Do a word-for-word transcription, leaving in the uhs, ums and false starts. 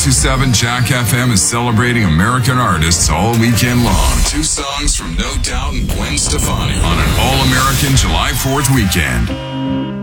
seven Jack F M is celebrating American artists all weekend long. Two songs from No Doubt and Gwen Stefani on an all-American July fourth weekend.